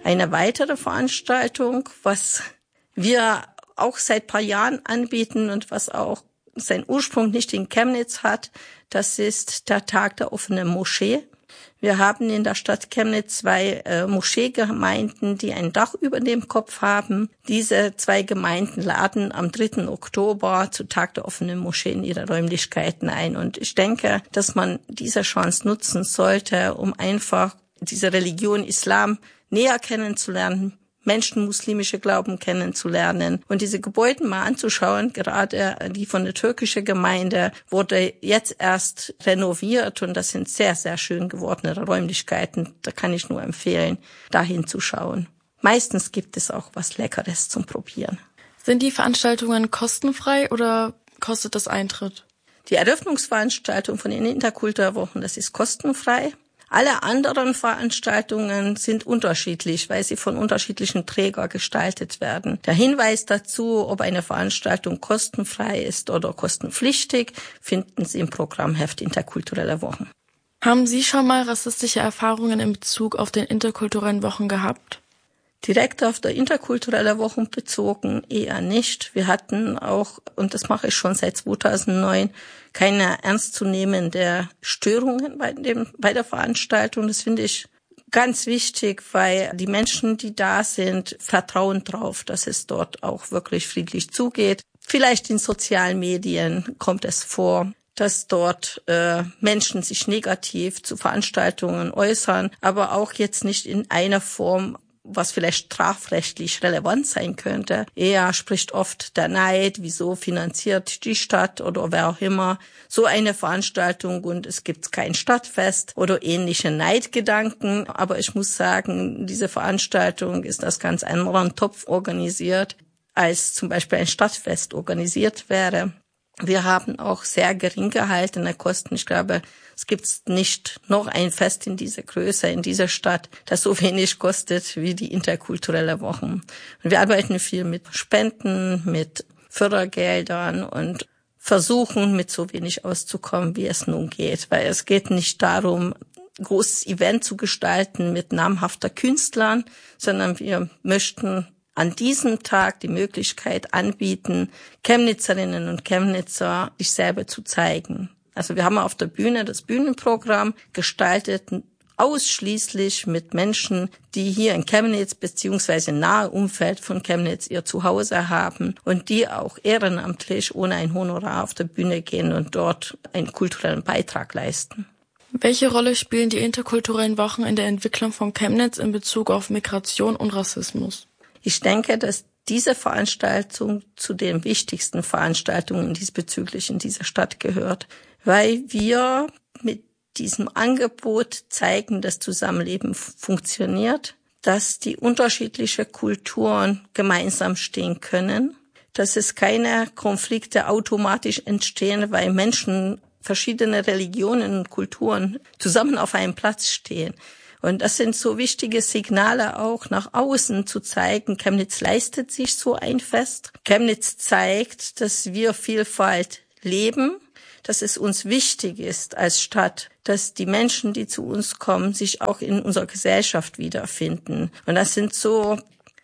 Eine weitere Veranstaltung, was wir auch seit ein paar Jahren anbieten und was auch seinen Ursprung nicht in Chemnitz hat, das ist der Tag der offenen Moschee. Wir haben in der Stadt Chemnitz 2 Moscheegemeinden, die ein Dach über dem Kopf haben. Diese 2 Gemeinden laden am 3. Oktober zu Tag der offenen Moschee in ihre Räumlichkeiten ein. Und ich denke, dass man diese Chance nutzen sollte, um einfach diese Religion Islam näher kennenzulernen, Menschen muslimische Glauben kennenzulernen und diese Gebäude mal anzuschauen. Gerade die von der türkischen Gemeinde wurde jetzt erst renoviert und das sind sehr, sehr schön gewordene Räumlichkeiten. Da kann ich nur empfehlen, dahin zu schauen. Meistens gibt es auch was Leckeres zum Probieren. Sind die Veranstaltungen kostenfrei oder kostet das Eintritt? Die Eröffnungsveranstaltung von den Interkulturwochen, das ist kostenfrei. Alle anderen Veranstaltungen sind unterschiedlich, weil sie von unterschiedlichen Trägern gestaltet werden. Der Hinweis dazu, ob eine Veranstaltung kostenfrei ist oder kostenpflichtig, finden Sie im Programmheft Interkulturelle Wochen. Haben Sie schon mal rassistische Erfahrungen in Bezug auf den interkulturellen Wochen gehabt? Direkt auf der interkulturelle Wochen bezogen eher nicht. Wir hatten auch, und das mache ich schon seit 2009, keine ernstzunehmende Störungen bei der Veranstaltung. Das finde ich ganz wichtig, weil die Menschen, die da sind, vertrauen drauf, dass es dort auch wirklich friedlich zugeht. Vielleicht in sozialen Medien kommt es vor, dass dort Menschen sich negativ zu Veranstaltungen äußern, aber auch jetzt nicht in einer Form, was vielleicht strafrechtlich relevant sein könnte. Eher spricht oft der Neid, wieso finanziert die Stadt oder wer auch immer so eine Veranstaltung und es gibt kein Stadtfest oder ähnliche Neidgedanken. Aber ich muss sagen, diese Veranstaltung ist aus ganz anderen Topf organisiert, als zum Beispiel ein Stadtfest organisiert wäre. Wir haben auch sehr gering gehaltene Kosten. Ich glaube, es gibt nicht noch ein Fest in dieser Größe, in dieser Stadt, das so wenig kostet wie die interkulturelle Wochen. Und wir arbeiten viel mit Spenden, mit Fördergeldern und versuchen, mit so wenig auszukommen, wie es nun geht. Weil es geht nicht darum, ein großes Event zu gestalten mit namhafter Künstlern, sondern wir möchten an diesem Tag die Möglichkeit anbieten, Chemnitzerinnen und Chemnitzer sich selber zu zeigen. Also wir haben auf der Bühne das Bühnenprogramm gestaltet, ausschließlich mit Menschen, die hier in Chemnitz bzw. im nahen Umfeld von Chemnitz ihr Zuhause haben und die auch ehrenamtlich ohne ein Honorar auf der Bühne gehen und dort einen kulturellen Beitrag leisten. Welche Rolle spielen die interkulturellen Wochen in der Entwicklung von Chemnitz in Bezug auf Migration und Rassismus? Ich denke, dass diese Veranstaltung zu den wichtigsten Veranstaltungen diesbezüglich in dieser Stadt gehört, weil wir mit diesem Angebot zeigen, dass Zusammenleben funktioniert, dass die unterschiedlichen Kulturen gemeinsam stehen können, dass es keine Konflikte automatisch entstehen, weil Menschen verschiedene Religionen und Kulturen zusammen auf einem Platz stehen. Und das sind so wichtige Signale auch nach außen zu zeigen, Chemnitz leistet sich so ein Fest. Chemnitz zeigt, dass wir Vielfalt leben, dass es uns wichtig ist als Stadt, dass die Menschen, die zu uns kommen, sich auch in unserer Gesellschaft wiederfinden. Und das sind so,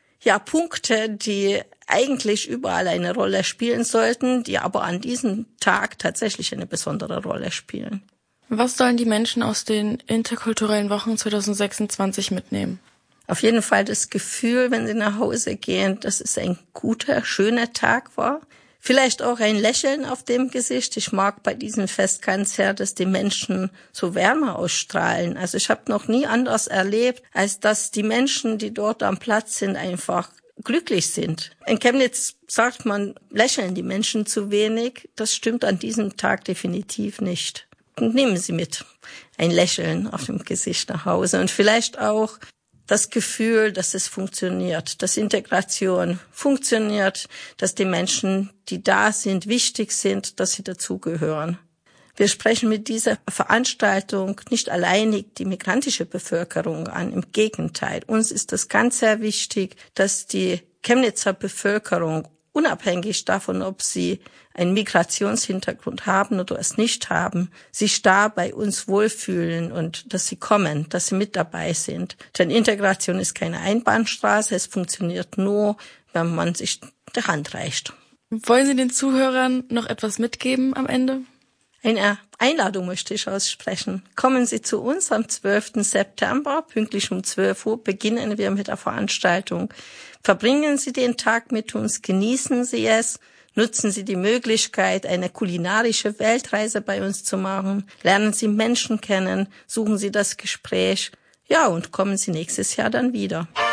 Punkte, die eigentlich überall eine Rolle spielen sollten, die aber an diesem Tag tatsächlich eine besondere Rolle spielen. Was sollen die Menschen aus den interkulturellen Wochen 2026 mitnehmen? Auf jeden Fall das Gefühl, wenn sie nach Hause gehen, dass es ein guter, schöner Tag war. Vielleicht auch ein Lächeln auf dem Gesicht. Ich mag bei diesem Fest ganz sehr, dass die Menschen so Wärme ausstrahlen. Also ich habe noch nie anders erlebt, als dass die Menschen, die dort am Platz sind, einfach glücklich sind. In Chemnitz sagt man, lächeln die Menschen zu wenig. Das stimmt an diesem Tag definitiv nicht. Und nehmen Sie mit ein Lächeln auf dem Gesicht nach Hause und vielleicht auch das Gefühl, dass es funktioniert, dass Integration funktioniert, dass die Menschen, die da sind, wichtig sind, dass sie dazugehören. Wir sprechen mit dieser Veranstaltung nicht alleinig die migrantische Bevölkerung an, im Gegenteil. Uns ist das ganz sehr wichtig, dass die Chemnitzer Bevölkerung unabhängig davon, ob sie einen Migrationshintergrund haben oder es nicht haben, sich da bei uns wohlfühlen und dass sie kommen, dass sie mit dabei sind. Denn Integration ist keine Einbahnstraße, es funktioniert nur, wenn man sich die Hand reicht. Wollen Sie den Zuhörern noch etwas mitgeben am Ende? Eine Einladung möchte ich aussprechen. Kommen Sie zu uns am 12. September, pünktlich um 12 Uhr beginnen wir mit der Veranstaltung. Verbringen Sie den Tag mit uns, genießen Sie es, nutzen Sie die Möglichkeit, eine kulinarische Weltreise bei uns zu machen, lernen Sie Menschen kennen, suchen Sie das Gespräch, ja, und kommen Sie nächstes Jahr dann wieder.